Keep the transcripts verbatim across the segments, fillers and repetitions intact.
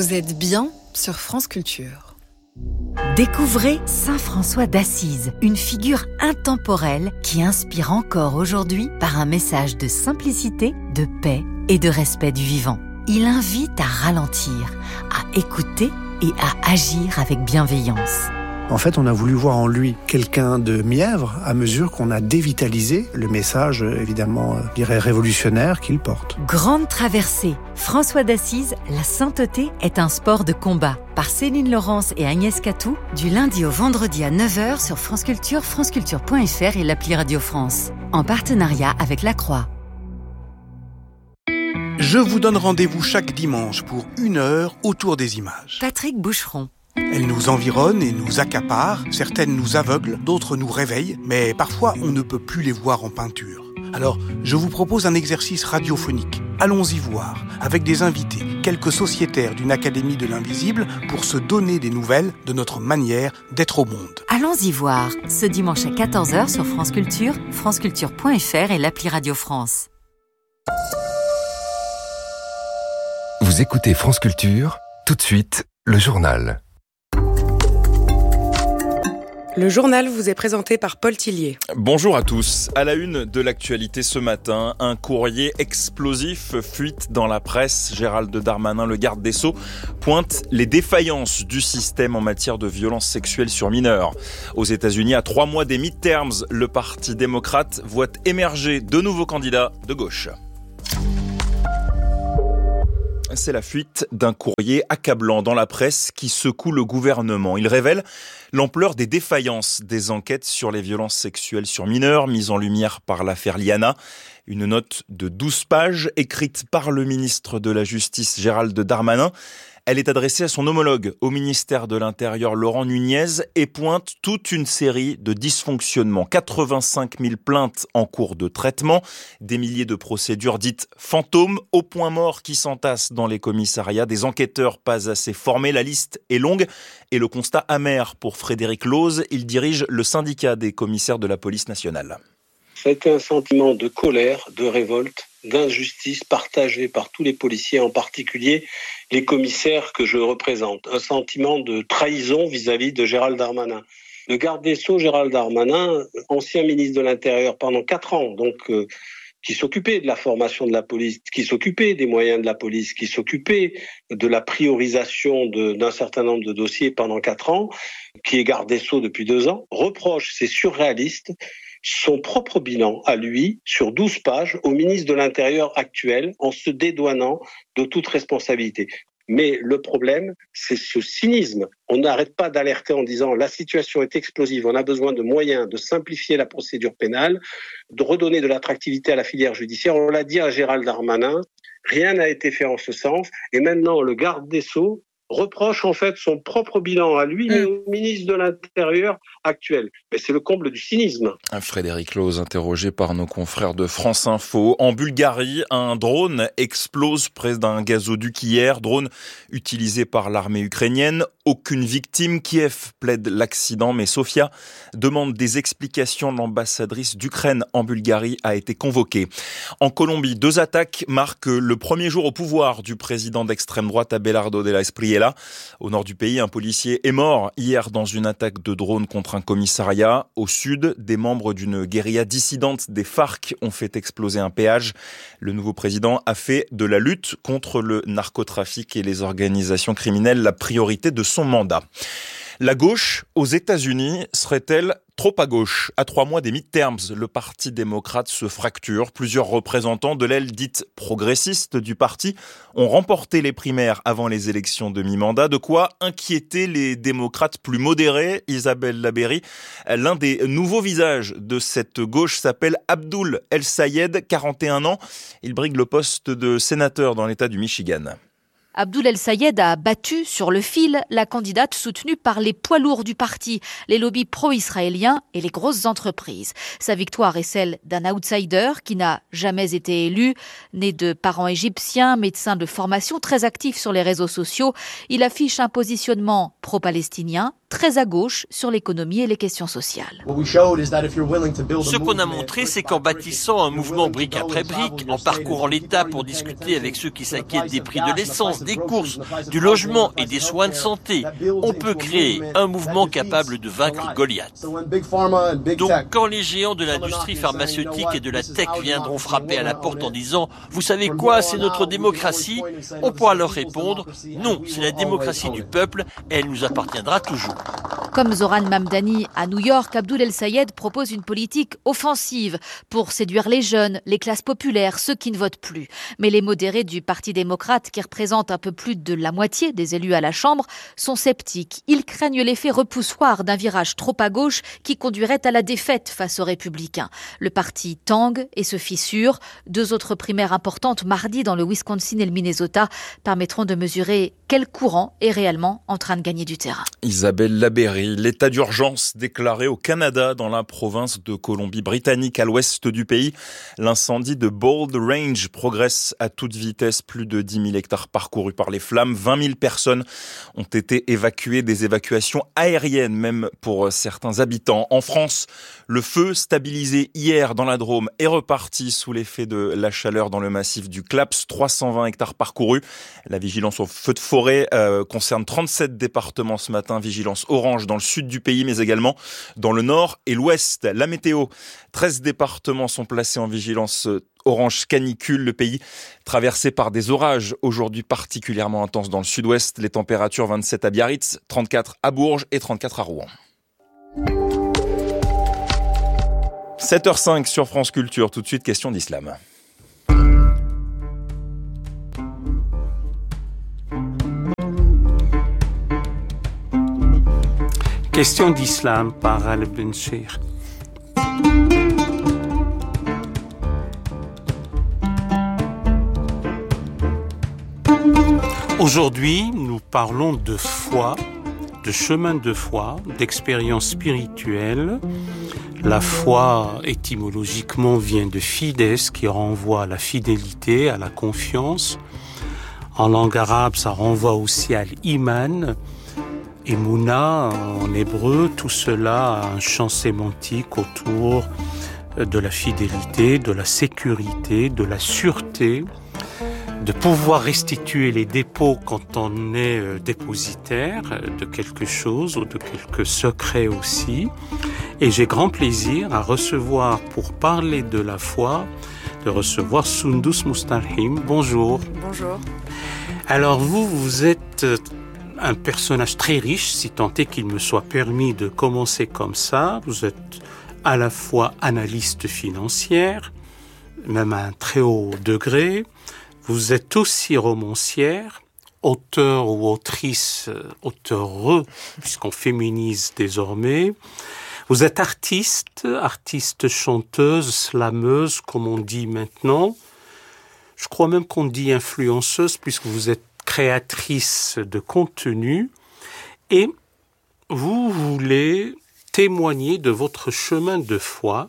Vous êtes bien sur France Culture. Découvrez Saint François d'Assise, une figure intemporelle qui inspire encore aujourd'hui par un message de simplicité, de paix et de respect du vivant. Il invite à ralentir, à écouter et à agir avec bienveillance. En fait, on a voulu voir en lui quelqu'un de mièvre à mesure qu'on a dévitalisé le message, évidemment, je dirais révolutionnaire qu'il porte. Grande traversée. François d'Assise, la sainteté est un sport de combat. Par Céline Laurence et Agnès Catou, du lundi au vendredi à neuf heures sur France Culture, franceculture point f r et l'appli Radio France. En partenariat avec La Croix. Je vous donne rendez-vous chaque dimanche pour une heure autour des images. Patrick Boucheron. Elles nous environnent et nous accaparent, certaines nous aveuglent, d'autres nous réveillent, mais parfois on ne peut plus les voir en peinture. Alors, je vous propose un exercice radiophonique. Allons-y voir, avec des invités, quelques sociétaires d'une académie de l'invisible, pour se donner des nouvelles de notre manière d'être au monde. Allons-y voir, ce dimanche à quatorze heures sur France Culture, franceculture point f r et l'appli Radio France. Vous écoutez France Culture, tout de suite, le journal. Le journal vous est présenté par Paul Tillier. Bonjour à tous. À la une de l'actualité ce matin, un courrier explosif fuite dans la presse. Gérald Darmanin, le garde des Sceaux, pointe les défaillances du système en matière de violences sexuelles sur mineurs. Aux États-Unis, à trois mois des midterms, le Parti démocrate voit émerger de nouveaux candidats de gauche. C'est la fuite d'un courrier accablant dans la presse qui secoue le gouvernement. Il révèle l'ampleur des défaillances des enquêtes sur les violences sexuelles sur mineurs, mises en lumière par l'affaire Liana. Une note de douze pages écrite par le ministre de la Justice Gérald Darmanin. Elle est adressée à son homologue au ministère de l'Intérieur Laurent Nunez et pointe toute une série de dysfonctionnements. quatre-vingt-cinq mille plaintes en cours de traitement, des milliers de procédures dites fantômes, au point mort qui s'entassent dans les commissariats, des enquêteurs pas assez formés. La liste est longue et le constat amer pour Frédéric Lose. Il dirige le syndicat des commissaires de la police nationale. C'est un sentiment de colère, de révolte, d'injustice partagé par tous les policiers, en particulier les commissaires que je représente. Un sentiment de trahison vis-à-vis de Gérald Darmanin. Le garde des Sceaux, Gérald Darmanin, ancien ministre de l'Intérieur pendant quatre ans, donc euh, qui s'occupait de la formation de la police, qui s'occupait des moyens de la police, qui s'occupait de la priorisation de, d'un certain nombre de dossiers pendant quatre ans, qui est garde des Sceaux depuis deux ans, reproche, c'est surréaliste, son propre bilan à lui, sur douze pages, au ministre de l'Intérieur actuel, en se dédouanant de toute responsabilité. Mais le problème, c'est ce cynisme. On n'arrête pas d'alerter en disant la situation est explosive, on a besoin de moyens de simplifier la procédure pénale, de redonner de l'attractivité à la filière judiciaire. On l'a dit à Gérald Darmanin, rien n'a été fait en ce sens. Et maintenant, le garde des Sceaux reproche en fait son propre bilan à lui, mais au ministre de l'Intérieur actuel. Mais c'est le comble du cynisme. Frédéric Lose, interrogé par nos confrères de France Info. En Bulgarie, un drone explose près d'un gazoduc hier. Drone utilisé par l'armée ukrainienne. Aucune victime. Kiev plaide l'accident, mais Sofia demande des explications. L'ambassadrice d'Ukraine en Bulgarie a été convoquée. En Colombie, deux attaques marquent le premier jour au pouvoir du président d'extrême droite Abelardo de la Espriella. Au nord du pays, un policier est mort hier dans une attaque de drone contre un commissariat. Au sud, des membres d'une guérilla dissidente des FARC ont fait exploser un péage. Le nouveau président a fait de la lutte contre le narcotrafic et les organisations criminelles la priorité de son mandat. La gauche aux États-Unis serait-elle trop à gauche? À trois mois des midterms, le Parti démocrate se fracture. Plusieurs représentants de l'aile dite progressiste du parti ont remporté les primaires avant les élections de mi-mandat. De quoi inquiéter les démocrates plus modérés. Isabelle Labeyrie, l'un des nouveaux visages de cette gauche, s'appelle Abdul El-Sayed, quarante et un ans. Il brigue le poste de sénateur dans l'État du Michigan. Abdul El-Sayed a battu sur le fil la candidate soutenue par les poids lourds du parti, les lobbies pro-israéliens et les grosses entreprises. Sa victoire est celle d'un outsider qui n'a jamais été élu. Né de parents égyptiens, médecin de formation très actif sur les réseaux sociaux, il affiche un positionnement pro-palestinien, très à gauche sur l'économie et les questions sociales. Ce qu'on a montré, c'est qu'en bâtissant un mouvement brique après brique, en parcourant l'État pour discuter avec ceux qui s'inquiètent des prix de l'essence, des courses, du logement et des soins de santé, on peut créer un mouvement capable de vaincre Goliath. Donc, quand les géants de l'industrie pharmaceutique et de la tech viendront frapper à la porte en disant « Vous savez quoi, c'est notre démocratie », on pourra leur répondre « Non, c'est la démocratie du peuple et elle nous appartiendra toujours ». Comme Zoran Mamdani à New York, Abdoul El-Sayed propose une politique offensive pour séduire les jeunes, les classes populaires, ceux qui ne votent plus. Mais les modérés du Parti démocrate, qui représentent un peu plus de la moitié des élus à la Chambre, sont sceptiques. Ils craignent l'effet repoussoir d'un virage trop à gauche qui conduirait à la défaite face aux Républicains. Le parti tangue et se fissure. Deux autres primaires importantes mardi dans le Wisconsin et le Minnesota permettront de mesurer quel courant est réellement en train de gagner du terrain. Isabelle Labéry, l'état d'urgence déclaré au Canada dans la province de Colombie-Britannique à l'ouest du pays. L'incendie de Bold Range progresse à toute vitesse. Plus de dix mille hectares parcourus par les flammes. vingt mille personnes ont été évacuées. Des évacuations aériennes même pour certains habitants. En France, le feu stabilisé hier dans la Drôme est reparti sous l'effet de la chaleur dans le massif du Claps. trois cent vingt hectares parcourus. La vigilance au feu de forêt euh, concerne trente-sept départements ce matin. Vigilance orange dans le sud du pays, mais également dans le nord et l'ouest. La météo, treize départements sont placés en vigilance orange canicule. Le pays traversé par des orages aujourd'hui particulièrement intenses dans le sud-ouest. Les températures vingt-sept à Biarritz, trente-quatre à Bourges et trente-quatre à Rouen. sept heures cinq sur France Culture. Tout de suite, question d'islam. Question d'islam par Al-Benchir. Aujourd'hui, nous parlons de foi, de chemin de foi, d'expérience spirituelle. La foi, étymologiquement, vient de fides, qui renvoie à la fidélité, à la confiance. En langue arabe, ça renvoie aussi à l'iman. Et Mouna, en hébreu, tout cela a un champ sémantique autour de la fidélité, de la sécurité, de la sûreté, de pouvoir restituer les dépôts quand on est dépositaire de quelque chose ou de quelques secrets aussi. Et j'ai grand plaisir à recevoir, pour parler de la foi, de recevoir Sundus Mustarhim. Bonjour. Bonjour. Alors vous, vous êtes un personnage très riche, si tant est qu'il me soit permis de commencer comme ça. Vous êtes à la fois analyste financière, même à un très haut degré. Vous êtes aussi romancière, auteur ou autrice, auteureux, puisqu'on féminise désormais. Vous êtes artiste, artiste chanteuse, slameuse, comme on dit maintenant. Je crois même qu'on dit influenceuse, puisque vous êtes créatrice de contenu, et vous voulez témoigner de votre chemin de foi.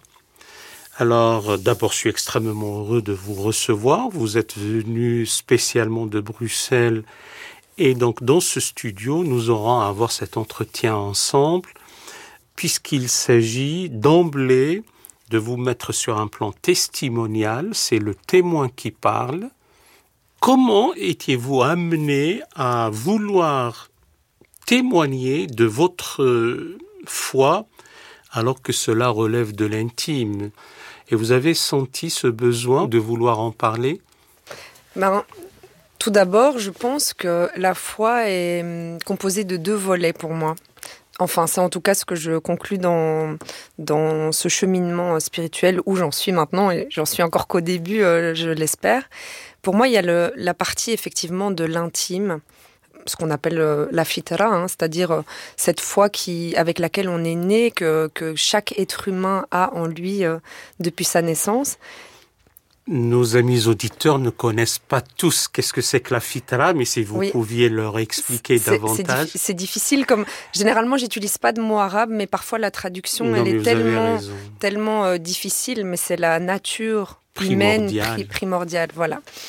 Alors, d'abord, je suis extrêmement heureux de vous recevoir. Vous êtes venu spécialement de Bruxelles, et donc dans ce studio, nous aurons à avoir cet entretien ensemble, puisqu'il s'agit d'emblée de vous mettre sur un plan testimonial. C'est le témoin qui parle. Comment étiez-vous amené à vouloir témoigner de votre foi alors que cela relève de l'intime? Et vous avez senti ce besoin de vouloir en parler? Ben, tout d'abord, je pense que la foi est composée de deux volets pour moi. Enfin, c'est en tout cas ce que je conclus dans, dans ce cheminement spirituel où j'en suis maintenant, et j'en suis encore qu'au début, je l'espère. Pour moi, il y a le, la partie effectivement de l'intime, ce qu'on appelle euh, la fitra, hein, c'est-à-dire euh, cette foi qui, avec laquelle on est né, que, que chaque être humain a en lui euh, depuis sa naissance. Nos amis auditeurs ne connaissent pas tous qu'est-ce que c'est que la fitra, mais si vous oui. pouviez leur expliquer c'est, davantage. C'est, c'est difficile, comme généralement j'utilise pas de mots arabes, mais parfois la traduction non, elle est tellement, tellement euh, difficile, mais c'est la nature humaine pri- primordiale, voilà.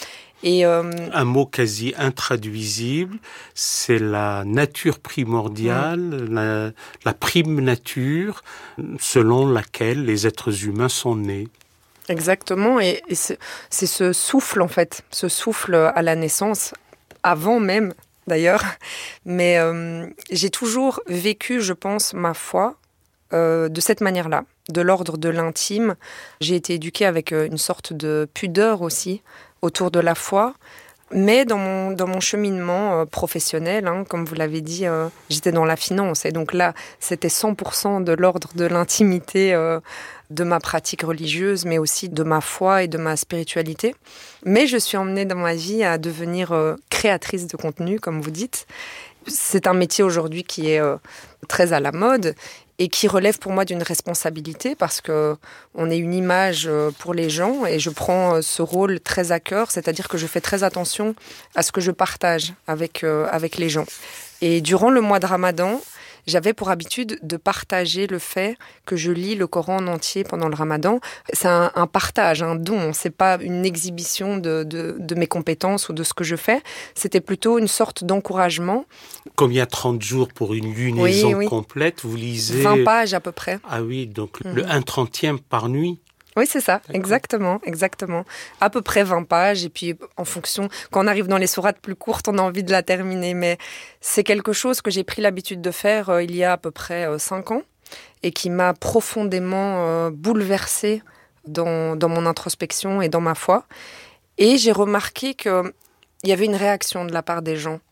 Et euh... un mot quasi intraduisible, c'est la nature primordiale, mmh. la, la prime nature selon laquelle les êtres humains sont nés. Exactement, et, et c'est, c'est ce souffle en fait, ce souffle à la naissance, avant même d'ailleurs, mais euh, j'ai toujours vécu, je pense, ma foi euh, de cette manière-là, de l'ordre de l'intime. J'ai été éduquée avec une sorte de pudeur aussi autour de la foi, mais dans mon, dans mon cheminement euh, professionnel, hein, comme vous l'avez dit, euh, j'étais dans la finance, et donc là, c'était cent pour cent de l'ordre de l'intimité euh, de ma pratique religieuse, mais aussi de ma foi et de ma spiritualité. Mais je suis emmenée dans ma vie à devenir euh, créatrice de contenu, comme vous dites. C'est un métier aujourd'hui qui est euh, très à la mode et qui relève pour moi d'une responsabilité parce que on est une image pour les gens et je prends ce rôle très à cœur, c'est-à-dire que je fais très attention à ce que je partage avec, euh, avec les gens. Et durant le mois de Ramadan, j'avais pour habitude de partager le fait que je lis le Coran en entier pendant le Ramadan. C'est un, un partage, un don. C'est pas une exhibition de, de, de mes compétences ou de ce que je fais. C'était plutôt une sorte d'encouragement. Comme il y a trente jours pour une lunaison oui, oui. complète, vous lisez... vingt pages à peu près. Ah oui, donc mmh. le un trentième par nuit. Oui, c'est ça, D'accord. exactement, exactement. À peu près vingt pages, et puis en fonction, quand on arrive dans les sourates plus courtes, on a envie de la terminer, mais c'est quelque chose que j'ai pris l'habitude de faire euh, il y a à peu près euh, cinq ans, et qui m'a profondément euh, bouleversée dans, dans mon introspection et dans ma foi. Et j'ai remarqué qu'il y avait une réaction de la part des gens.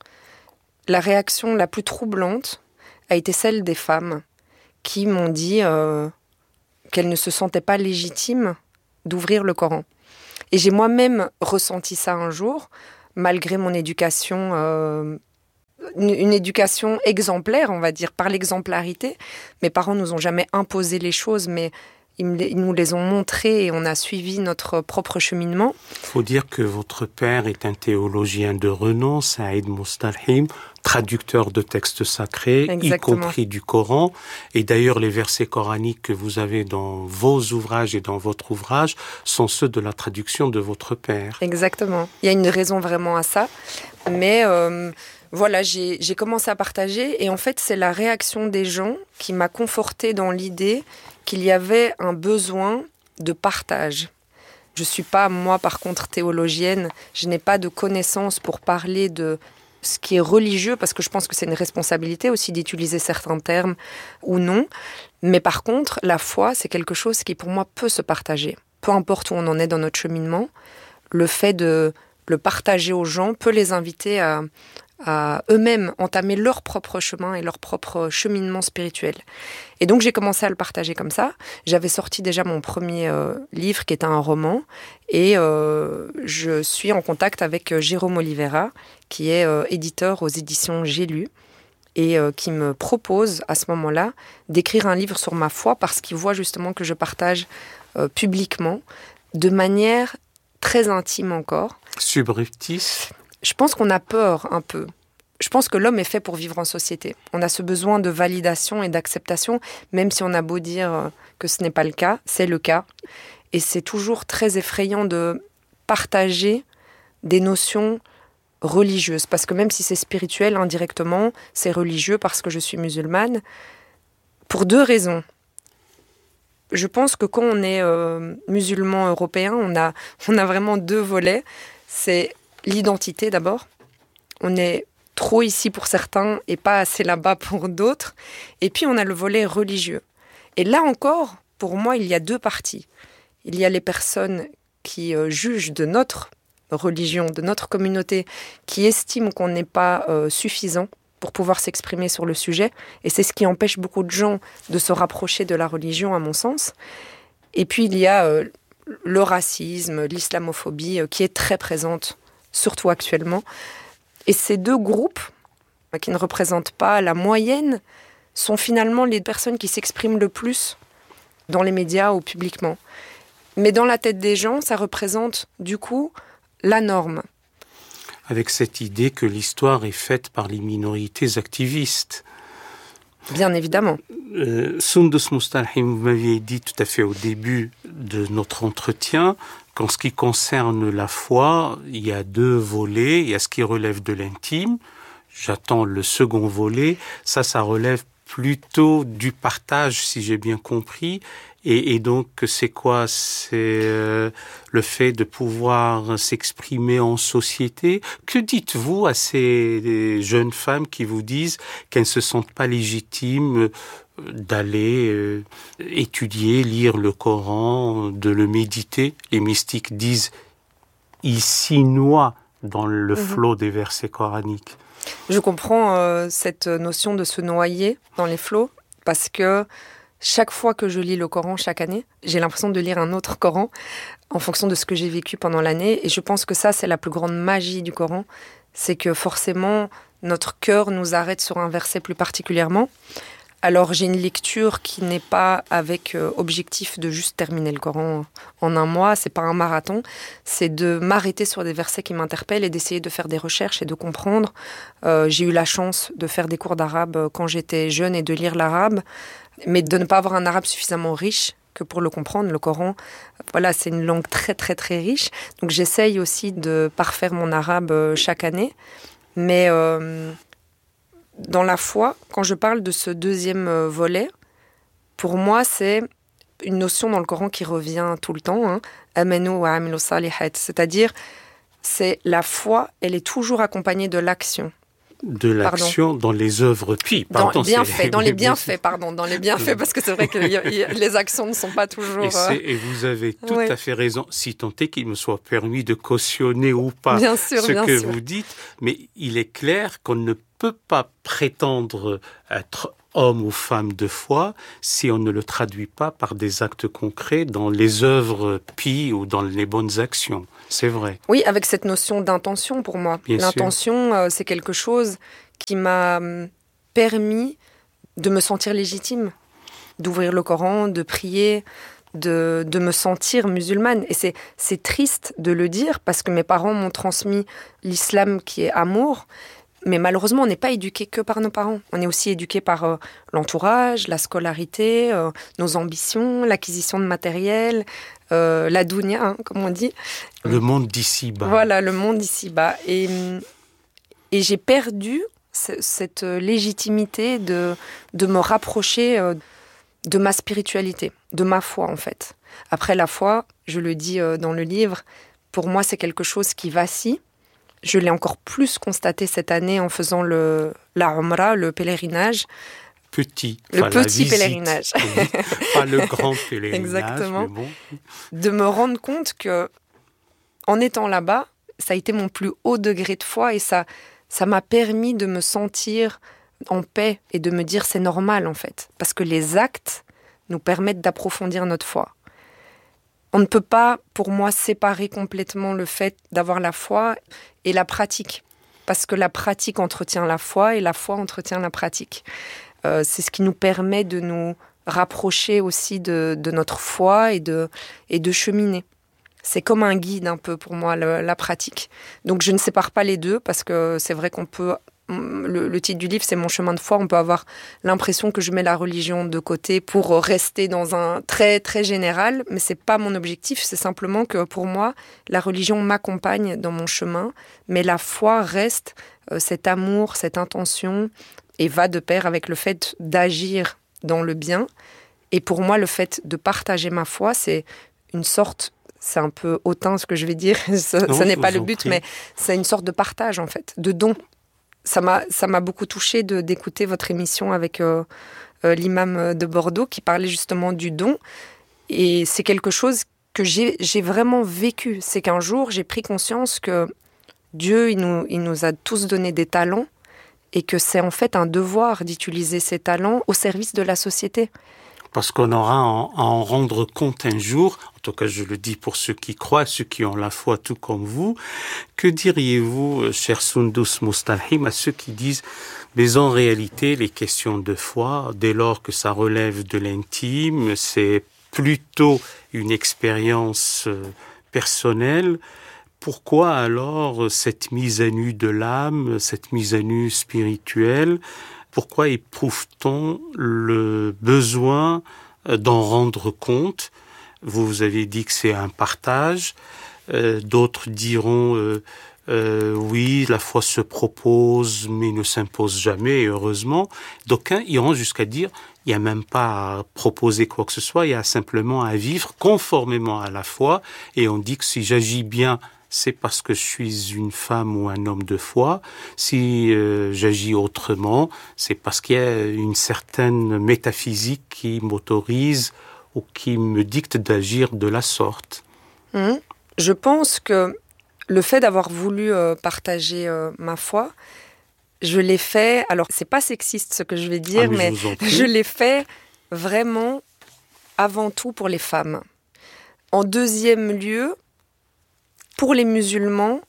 La réaction la plus troublante a été celle des femmes, qui m'ont dit... Euh, qu'elle ne se sentait pas légitime d'ouvrir le Coran. Et j'ai moi-même ressenti ça un jour, malgré mon éducation, euh, une, une éducation exemplaire, on va dire, par l'exemplarité. Mes parents nous ont jamais imposé les choses, mais ils, me, ils nous les ont montrées et on a suivi notre propre cheminement. Il faut dire que votre père est un théologien de renom, Saïd Mustarhim, traducteur de textes sacrés, Exactement. Y compris du Coran. Et d'ailleurs, les versets coraniques que vous avez dans vos ouvrages et dans votre ouvrage sont ceux de la traduction de votre père. Exactement. Il y a une raison vraiment à ça. Mais euh, voilà, j'ai, j'ai commencé à partager. Et en fait, c'est la réaction des gens qui m'a confortée dans l'idée qu'il y avait un besoin de partage. Je ne suis pas, moi, par contre, théologienne. Je n'ai pas de connaissances pour parler de ce qui est religieux, parce que je pense que c'est une responsabilité aussi d'utiliser certains termes ou non. Mais par contre, la foi, c'est quelque chose qui, pour moi, peut se partager. Peu importe où on en est dans notre cheminement, le fait de le partager aux gens peut les inviter à, à eux-mêmes entamer leur propre chemin et leur propre cheminement spirituel. Et donc, j'ai commencé à le partager comme ça. J'avais sorti déjà mon premier euh, livre, qui était un roman, et euh, je suis en contact avec euh, Jérôme Oliveira, qui est euh, éditeur aux éditions J'ai lu, et euh, qui me propose, à ce moment-là, d'écrire un livre sur ma foi, parce qu'il voit justement que je partage euh, publiquement, de manière très intime encore. Subreptice. Je pense qu'on a peur un peu. Je pense que l'homme est fait pour vivre en société. On a ce besoin de validation et d'acceptation, même si on a beau dire que ce n'est pas le cas, c'est le cas. Et c'est toujours très effrayant de partager des notions religieuses. Parce que même si c'est spirituel, indirectement, c'est religieux parce que je suis musulmane. Pour deux raisons. Je pense que quand on est euh, musulman européen, on a, on a vraiment deux volets. C'est l'identité d'abord. On est trop ici pour certains et pas assez là-bas pour d'autres. Et puis on a le volet religieux. Et là encore, pour moi, il y a deux parties. Il y a les personnes qui euh, jugent de notre religion, de notre communauté, qui estiment qu'on n'est pas euh, suffisant pour pouvoir s'exprimer sur le sujet. Et c'est ce qui empêche beaucoup de gens de se rapprocher de la religion, à mon sens. Et puis il y a euh, le racisme, l'islamophobie, euh, qui est très présente, surtout actuellement. Et ces deux groupes, qui ne représentent pas la moyenne, sont finalement les personnes qui s'expriment le plus dans les médias ou publiquement. Mais dans la tête des gens, ça représente du coup la norme. Avec cette idée que l'histoire est faite par les minorités activistes. Bien évidemment. Euh, Sundus Mustalhim, vous m'aviez dit tout à fait au début de notre entretien qu'en ce qui concerne la foi, il y a deux volets. Il y a ce qui relève de l'intime. J'attends le second volet. Ça, ça relève plutôt du partage, si j'ai bien compris. Et, et donc, c'est quoi? C'est euh, le fait de pouvoir s'exprimer en société. Que dites-vous à ces jeunes femmes qui vous disent qu'elles ne se sentent pas légitimes d'aller euh, étudier, lire le Coran, de le méditer? Les mystiques disent « il s'y noie dans le mmh. flot des versets coraniques ». Je comprends euh, cette notion de se noyer dans les flots, parce que chaque fois que je lis le Coran chaque année, j'ai l'impression de lire un autre Coran en fonction de ce que j'ai vécu pendant l'année. Et je pense que ça, c'est la plus grande magie du Coran. C'est que forcément, notre cœur nous arrête sur un verset plus particulièrement. Alors j'ai une lecture qui n'est pas avec euh, objectif de juste terminer le Coran en un mois, c'est pas un marathon, c'est de m'arrêter sur des versets qui m'interpellent et d'essayer de faire des recherches et de comprendre. Euh, j'ai eu la chance de faire des cours d'arabe quand j'étais jeune et de lire l'arabe, mais de ne pas avoir un arabe suffisamment riche que pour le comprendre. Le Coran, voilà, c'est une langue très très très riche, donc j'essaye aussi de parfaire mon arabe chaque année, mais... Euh, Dans la foi, quand je parle de ce deuxième volet, pour moi, c'est une notion dans le Coran qui revient tout le temps, hein, amanu wa amilu salihat, c'est-à-dire, c'est la foi, elle est toujours accompagnée de l'action. De l'action pardon. Dans les œuvres pies. Dans, bienfaits, dans les bienfaits, pardon, dans les bienfaits, parce que c'est vrai que les actions ne sont pas toujours... Et, et vous avez tout oui. à fait raison, si tant est qu'il me soit permis de cautionner ou pas bien sûr, ce bien que sûr. vous dites, mais il est clair qu'on ne peut pas prétendre être homme ou femme de foi si on ne le traduit pas par des actes concrets dans les œuvres pies ou dans les bonnes actions. C'est vrai. Oui, avec cette notion d'intention pour moi. Bien L'intention, euh, c'est quelque chose qui m'a permis de me sentir légitime, d'ouvrir le Coran, de prier, de, de me sentir musulmane. Et c'est, c'est triste de le dire parce que mes parents m'ont transmis l'islam qui est amour. Mais malheureusement, on n'est pas éduqué que par nos parents. On est aussi éduqué par euh, l'entourage, la scolarité, euh, nos ambitions, l'acquisition de matériel, euh, la dounia, hein, comme on dit. Le monde d'ici-bas. Voilà, le monde d'ici-bas. Et, et j'ai perdu c- cette légitimité de, de me rapprocher euh, de ma spiritualité, de ma foi en fait. Après, la foi, je le dis euh, dans le livre, pour moi, c'est quelque chose qui vacille. Je l'ai encore plus constaté cette année en faisant le, la Umrah, le pèlerinage. Petit. Le enfin, petit pèlerinage. Pas le grand pèlerinage. Exactement. Mais bon. De me rendre compte que, en étant là-bas, ça a été mon plus haut degré de foi et ça, ça m'a permis de me sentir en paix et de me dire c'est normal en fait. Parce que les actes nous permettent d'approfondir notre foi. On ne peut pas, pour moi, séparer complètement le fait d'avoir la foi et la pratique. Parce que la pratique entretient la foi et la foi entretient la pratique. Euh, c'est ce qui nous permet de nous rapprocher aussi de, de notre foi et de, et de cheminer. C'est comme un guide un peu pour moi, le, la pratique. Donc je ne sépare pas les deux parce que c'est vrai qu'on peut... Le, le titre du livre, c'est Mon chemin de foi. On peut avoir l'impression que je mets la religion de côté pour rester dans un très, très général, mais c'est pas mon objectif. C'est simplement que pour moi, la religion m'accompagne dans mon chemin, mais la foi reste euh, cet amour, cette intention, et va de pair avec le fait d'agir dans le bien. Et pour moi, le fait de partager ma foi, c'est une sorte... C'est un peu hautain ce que je vais dire, ça, non, ça n'est pas le but, mais c'est une sorte de partage en fait, de don. Ça m'a, ça m'a beaucoup touchée de, d'écouter votre émission avec euh, euh, l'imam de Bordeaux qui parlait justement du don. Et c'est quelque chose que j'ai, j'ai vraiment vécu. C'est qu'un jour, j'ai pris conscience que Dieu, il nous, il nous a tous donné des talents et que c'est en fait un devoir d'utiliser ces talents au service de la société. Parce qu'on aura à en rendre compte un jour, en tout cas je le dis pour ceux qui croient, ceux qui ont la foi tout comme vous. Que diriez-vous, cher Sundus Mustalhim, à ceux qui disent « mais en réalité, les questions de foi, dès lors que ça relève de l'intime, c'est plutôt une expérience personnelle », pourquoi alors cette mise à nu de l'âme, cette mise à nu spirituelle ? pourquoi éprouve-t-on le besoin d'en rendre compte ? Vous, vous avez dit que c'est un partage. Euh, d'autres diront euh, euh, oui, la foi se propose, mais ne s'impose jamais, et heureusement. D'aucuns iront jusqu'à dire il n'y a même pas à proposer quoi que ce soit, il y a simplement à vivre conformément à la foi. Et on dit que si j'agis bien, c'est parce que je suis une femme ou un homme de foi. Si euh, j'agis autrement, c'est parce qu'il y a une certaine métaphysique qui m'autorise ou qui me dicte d'agir de la sorte. Mmh. Je pense que le fait d'avoir voulu euh, partager euh, ma foi, je l'ai fait, alors c'est pas sexiste ce que je vais dire, ah, mais, mais je, je l'ai fait vraiment avant tout pour les femmes. En deuxième lieu, pour les musulmans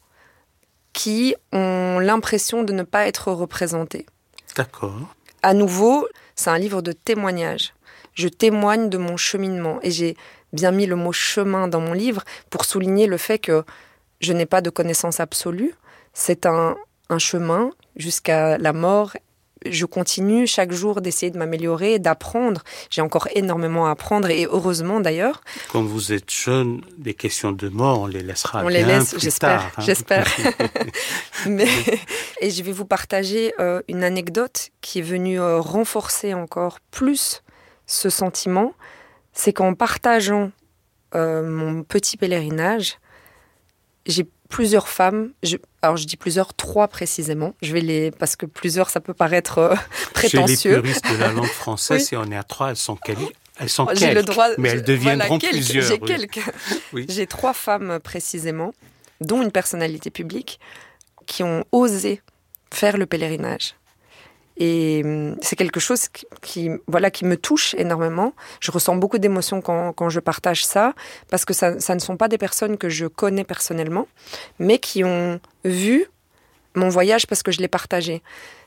qui ont l'impression de ne pas être représentés. D'accord. À nouveau, c'est un livre de témoignage. Je témoigne de mon cheminement et j'ai bien mis le mot chemin dans mon livre pour souligner le fait que je n'ai pas de connaissance absolue. C'est un, un chemin jusqu'à la mort. Je continue chaque jour d'essayer de m'améliorer, d'apprendre. J'ai encore énormément à apprendre et heureusement d'ailleurs. Quand vous êtes jeune, des questions de mort, on les laissera on bien les laisse, plus j'espère, tard. Hein. J'espère. Mais, et je vais vous partager euh, une anecdote qui est venue euh, renforcer encore plus ce sentiment. C'est qu'en partageant euh, mon petit pèlerinage, j'ai plusieurs femmes, je, alors je dis plusieurs, trois précisément, je vais les, parce que plusieurs ça peut paraître euh, prétentieux. Chez les puristes de la langue française, oui. Si on est à trois, elles sont quelles Elles sont j'ai quelques, le droit, mais elles deviendront voilà, quelques, plusieurs. J'ai oui. quelques. Oui. J'ai trois femmes précisément, dont une personnalité publique, qui ont osé faire le pèlerinage. Et c'est quelque chose qui, qui, voilà, qui me touche énormément. Je ressens beaucoup d'émotions quand, quand je partage ça, parce que ça, ça ne sont pas des personnes que je connais personnellement, mais qui ont vu mon voyage parce que je l'ai partagé.